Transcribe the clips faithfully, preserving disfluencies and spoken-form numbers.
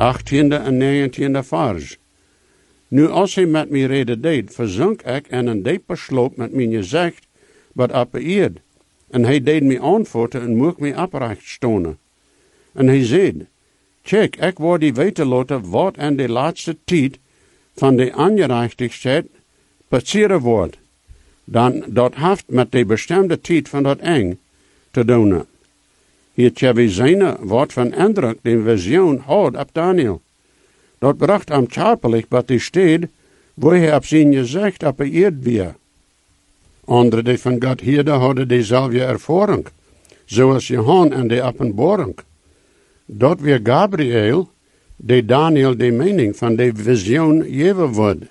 achttiende en negentiende vers. Nu als hij met mij reden deed, verzonk ik in een dieper sloop met mijn gezicht, wat op de eerd. En hij deed mij aanvoeten en mocht mij oprecht stonen. En hij zei, check, ik word die weten laten wat in de laatste tijd van de ongerechtigheid passeren wordt. Dan dat heeft met de bestemde tijd van dat eng te doen. Hier hebben we zijn wat van indruk de visioen had op Daniel. Dat bracht hem scherpelijk bij de stad, wo hij op zijn gezicht op de eerd weer. Anderen die van God hielden hadden dezelfde ervaring, zoals Johan en de openbaring. Dat weer Gabriel, die Daniel de mening van de visioen geven wordt.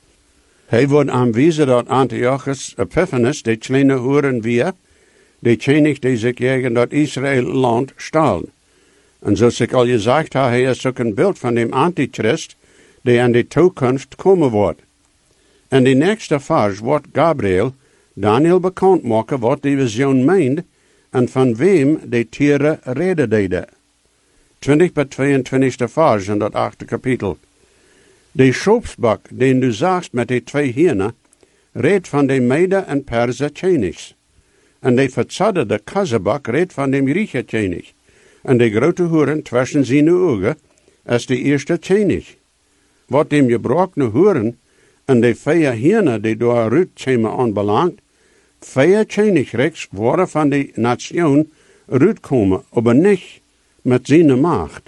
Hij wordt aanwijzen dat Antiochus Epiphanes de kleine hoeren weer, de tjenig die zich tegen dat Israël land staal. En zoals ik al gezegd heb, hij is ook een beeld van de Antichrist, die in de toekomst komen wordt. En de nächste vers wordt Gabriel Daniel bekend maken wat die visioen meent en van wem de tieren reden deden. twintig bij tweeëntwintigste vers in dat achte kapitel. De schopsbak, den du zagst met de twee hienen, reed van de Mede en Perse tjenigs. En de verzadderde kazzebak reed van de Grieche tjenig. En de grote hoeren tussen zijn ogen als de eerste tjenig. Wat dem gebrochene hoeren en de vier hienen die door Ruud komen aanbelangt, vier tjenigrijks worden van de nation Ruud komen, aber niet met zijn macht.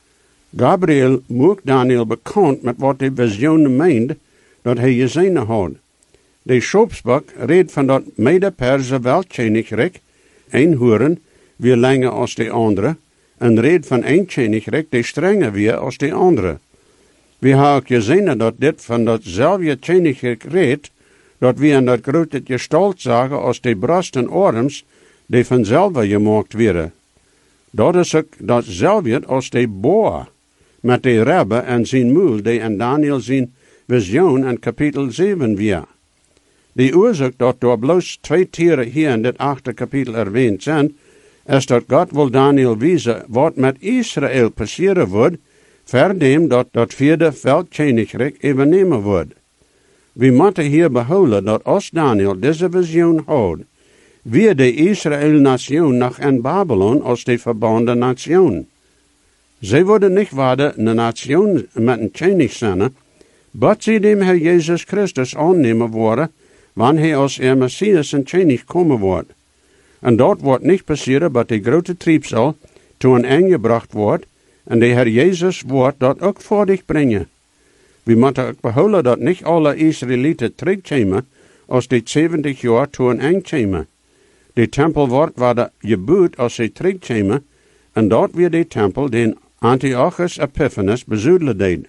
Gabriel maakt Daniel bekend met wat de visioen meent dat hij gezien had. De schopsbak reed van dat Mede-Perse weltjenigrijk, een hoeren, weer langer als de andere, en reed van een tjenigrijk die strenger weer als de andere. We hebben ook gezien dat dit van datzelfde tjenigrijk reed, dat we in dat grote gestalt zagen als de borst en arms, die vanzelf gemaakt werden. Dat is ook datzelfde als de boa, met de rebbe en zijn moel, die in Daniel zijn visioen in kapitel zeven weer. De oorzaak dat door bloos twee tieren hier in dit achte kapitel erwähnt zijn, is dat God wil Daniel wijzen wat met Israël passeren wordt, verdem dat dat vierde veldtjenigrijk overnemen wordt. We moeten hier behouden dat als Daniel deze visioen houdt, weer de Israël-nation nog in Babylon als de verbonden nation. Zij worden niet worden een nation met een tjenig zijn, maar zij dem Herr Jezus Christus aannemen worden, wanneer hij als er Messias en tjenig komen wordt. En dat wordt niet passeren, maar de grote triebsel toen aangebracht wordt, en de Herr Jezus wordt dat ook voor dich brengen. We moeten ook behouden dat niet alle Israëlieten terugkomen, als die zeventig jaar toen aankomen. De tempel wordt waar gebouwd als ze terugkomen, en dat weer de tempel den Antiochus Epiphanes bezoedelen deed.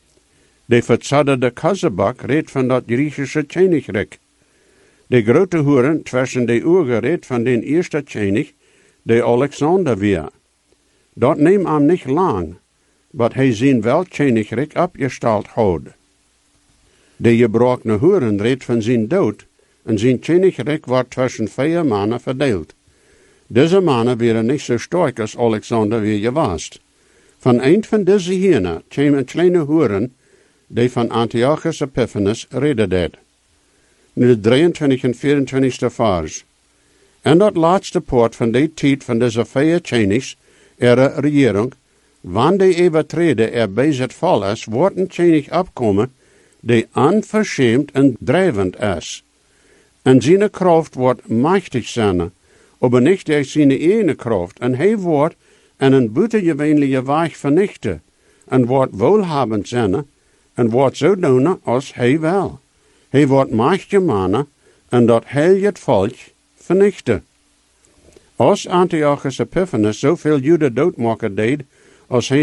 De verzadderde kazzebak reed van dat Griechische tjenigrijk. De grote hoeren tussen de ogen reed van den eerste tjenig, de Alexander weer. Dat neemt hem niet lang, maar hij zijn wel tjenigrijk opgesteld houdt. De gebrochene hoeren reed van zijn dood, en zijn tjenigrijk wordt tussen vier mannen verdeeld. Deze mannen waren niet zo sterk als Alexander weer geweest. Van een van deze hieren kwam een kleine hoeren, die van Antiochus Epiphanes reden deed. Nu de drieëntwintig en vierentwintigste vers. En dat laatste poort van die tijd van deze vier tjenigs, er regering, wanneer de overtreden er bij het val is, wordt een tjenig opkomen, die onverschämt en drijvend is. En zijn kracht wordt machtig zijn, aber niet door zijn ene kracht, en hij wordt en een buitengewöhnliche weg vernichten, en wordt wohlhabend zijn, en wordt zo doen als hij wil. Hij wordt machtige mannen, en dat heel het volk vernichten. Als Antiochus Epiphanes zoveel Joden doodmaken deed, als hij